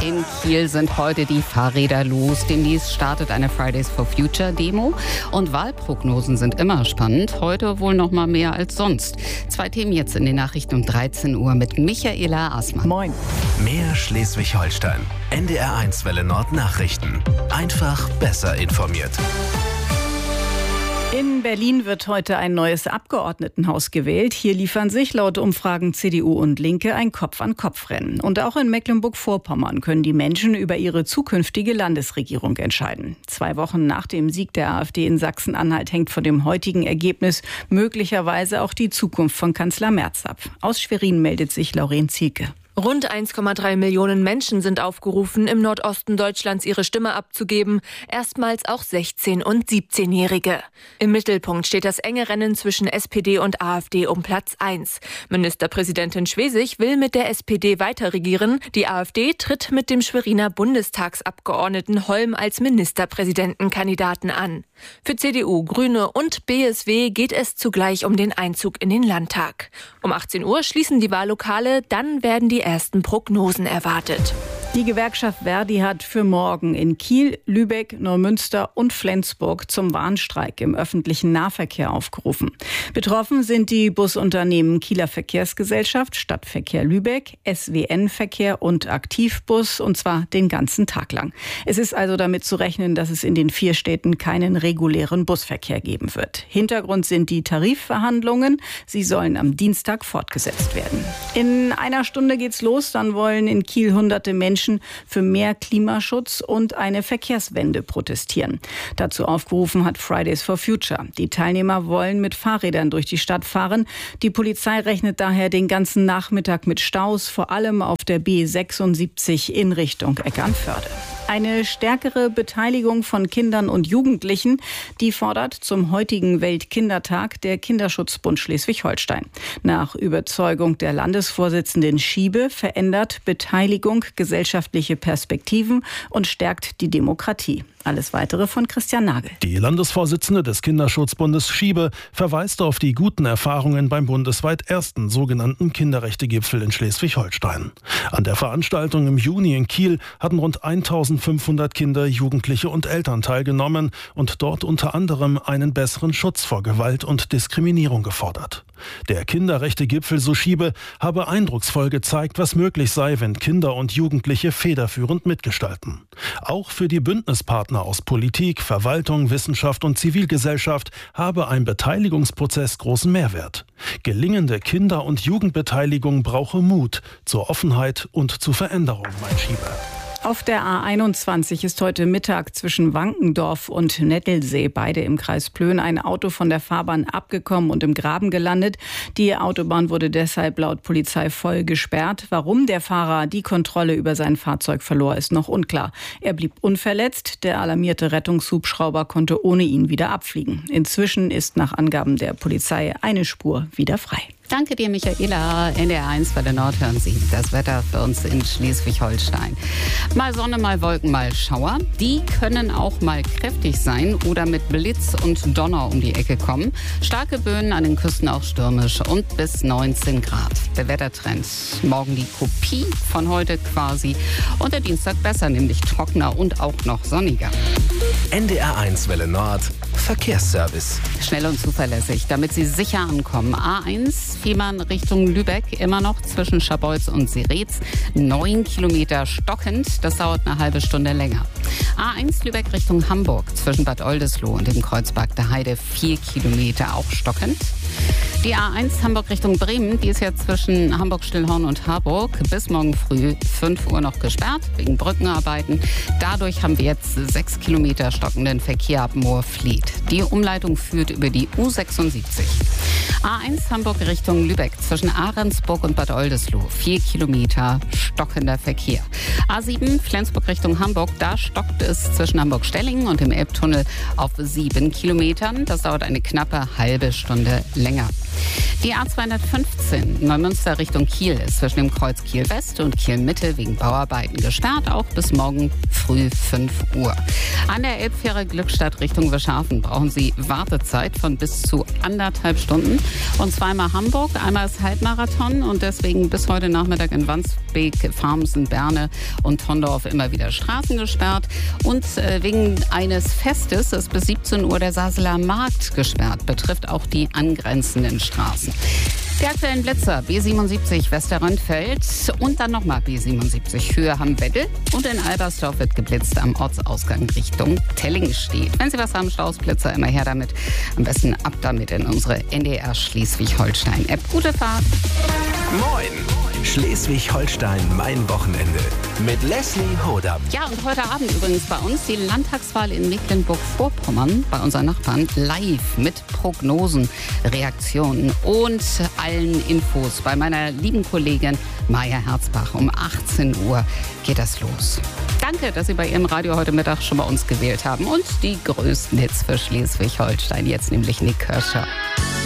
In Kiel sind heute die Fahrräder los. Demnächst startet eine Fridays for Future Demo. Und Wahlprognosen sind immer spannend. Heute wohl noch mal mehr als sonst. 2 Themen jetzt in den Nachrichten um 13 Uhr mit Michaela Aßmann. Moin. Mehr Schleswig-Holstein. NDR1 Welle Nord Nachrichten. Einfach besser informiert. In Berlin wird heute ein neues Abgeordnetenhaus gewählt. Hier liefern sich laut Umfragen CDU und Linke ein Kopf-an-Kopf-Rennen. Und auch in Mecklenburg-Vorpommern können die Menschen über ihre zukünftige Landesregierung entscheiden. 2 Wochen nach dem Sieg der AfD in Sachsen-Anhalt hängt von dem heutigen Ergebnis möglicherweise auch die Zukunft von Kanzler Merz ab. Aus Schwerin meldet sich Lauren Zielke. Rund 1,3 Millionen Menschen sind aufgerufen, im Nordosten Deutschlands ihre Stimme abzugeben, erstmals auch 16- und 17-Jährige. Im Mittelpunkt steht das enge Rennen zwischen SPD und AfD um Platz 1. Ministerpräsidentin Schwesig will mit der SPD weiter regieren. Die AfD tritt mit dem Schweriner Bundestagsabgeordneten Holm als Ministerpräsidentenkandidaten an. Für CDU, Grüne und BSW geht es zugleich um den Einzug in den Landtag. Um 18 Uhr schließen die Wahllokale, dann werden die ersten Prognosen erwartet. Die Gewerkschaft Verdi hat für morgen in Kiel, Lübeck, Neumünster und Flensburg zum Warnstreik im öffentlichen Nahverkehr aufgerufen. Betroffen sind die Busunternehmen Kieler Verkehrsgesellschaft, Stadtverkehr Lübeck, SWN Verkehr und Aktivbus, und zwar den ganzen Tag lang. Es ist also damit zu rechnen, dass es in den 4 Städten keinen regulären Busverkehr geben wird. Hintergrund sind die Tarifverhandlungen. Sie sollen am Dienstag fortgesetzt werden. In einer Stunde geht's los. Dann wollen in Kiel hunderte Menschen für mehr Klimaschutz und eine Verkehrswende protestieren. Dazu aufgerufen hat Fridays for Future. Die Teilnehmer wollen mit Fahrrädern durch die Stadt fahren. Die Polizei rechnet daher den ganzen Nachmittag mit Staus, vor allem auf der B76 in Richtung Eckernförde. Eine stärkere Beteiligung von Kindern und Jugendlichen, die fordert zum heutigen Weltkindertag der Kinderschutzbund Schleswig-Holstein. Nach Überzeugung der Landesvorsitzenden Schiebe verändert Beteiligung gesellschaftliche Perspektiven und stärkt die Demokratie. Alles Weitere von Christian Nagel. Die Landesvorsitzende des Kinderschutzbundes Schiebe verweist auf die guten Erfahrungen beim bundesweit ersten sogenannten Kinderrechtegipfel in Schleswig-Holstein. An der Veranstaltung im Juni in Kiel hatten rund 1500 Kinder, Jugendliche und Eltern teilgenommen und dort unter anderem einen besseren Schutz vor Gewalt und Diskriminierung gefordert. Der Kinderrechtegipfel, so Schiebe, habe eindrucksvoll gezeigt, was möglich sei, wenn Kinder und Jugendliche federführend mitgestalten. Auch für die Bündnispartner aus Politik, Verwaltung, Wissenschaft und Zivilgesellschaft habe ein Beteiligungsprozess großen Mehrwert. Gelingende Kinder- und Jugendbeteiligung brauche Mut zur Offenheit und zu Veränderung, meint Schiebe. Auf der A21 ist heute Mittag zwischen Wankendorf und Nettelsee, beide im Kreis Plön, ein Auto von der Fahrbahn abgekommen und im Graben gelandet. Die Autobahn wurde deshalb laut Polizei voll gesperrt. Warum der Fahrer die Kontrolle über sein Fahrzeug verlor, ist noch unklar. Er blieb unverletzt. Der alarmierte Rettungshubschrauber konnte ohne ihn wieder abfliegen. Inzwischen ist nach Angaben der Polizei eine Spur wieder frei. Danke dir, Michaela. NDR1 Welle Nord hören Sie das Wetter für uns in Schleswig-Holstein. Mal Sonne, mal Wolken, mal Schauer. Die können auch mal kräftig sein oder mit Blitz und Donner um die Ecke kommen. Starke Böen an den Küsten auch stürmisch und bis 19 Grad. Der Wettertrend. Morgen die Kopie von heute quasi. Und der Dienstag besser, nämlich trockener und auch noch sonniger. NDR1 Welle Nord Verkehrsservice. Schnell und zuverlässig, damit Sie sicher ankommen. A1 Fehmarn Richtung Lübeck, immer noch zwischen Scharbeutz und Seretz. 9 Kilometer stockend, das dauert eine halbe Stunde länger. A1 Lübeck Richtung Hamburg, zwischen Bad Oldesloe und dem Kreuzberg der Heide 4 Kilometer, auch stockend. Die A1 Hamburg Richtung Bremen, die ist ja zwischen Hamburg-Stillhorn und Harburg bis morgen früh 5 Uhr noch gesperrt, wegen Brückenarbeiten. Dadurch haben wir jetzt 6 Kilometer stockenden Verkehr ab Moorfleet. Die Umleitung führt über die U76. A1 Hamburg Richtung Lübeck, zwischen Ahrensburg und Bad Oldesloe 4 Kilometer stockender Verkehr. A7 Flensburg Richtung Hamburg, da stockt es zwischen Hamburg-Stellingen und dem Elbtunnel auf 7 Kilometern. Das dauert eine knappe halbe Stunde länger. Die A215 Neumünster Richtung Kiel ist zwischen dem Kreuz Kiel West und Kiel Mitte wegen Bauarbeiten gesperrt, auch bis morgen früh 5 Uhr. An der Elbfähre Glückstadt Richtung Wischhafen brauchen Sie Wartezeit von bis zu 1,5 Stunden. Und zweimal Hamburg, einmal ist Halbmarathon und deswegen bis heute Nachmittag in Wandsbek, Farmsen, Berne und Tondorf immer wieder Straßen gesperrt. Und wegen eines Festes ist bis 17 Uhr der Saseler Markt gesperrt, betrifft auch die angrenzenden Straßen. Die aktuellen Blitzer B77 Westerrönnfeld und dann nochmal B77 Höhe Hamm-Weddel und in Albersdorf wird geblitzt am Ortsausgang Richtung Tellingstedt. Wenn Sie was haben, Stausblitzer, immer her damit. Am besten ab damit in unsere NDR Schleswig-Holstein-App. Gute Fahrt! Moin! Schleswig-Holstein, mein Wochenende. Mit Leslie Hodam. Ja, und heute Abend übrigens bei uns die Landtagswahl in Mecklenburg-Vorpommern, bei unseren Nachbarn, live mit Prognosen, Reaktionen und allen Infos bei meiner lieben Kollegin Maja Herzbach. Um 18 Uhr geht das los. Danke, dass Sie bei Ihrem Radio heute Mittag schon bei uns gewählt haben. Und die größten Hits für Schleswig-Holstein, jetzt nämlich Nick Kershaw.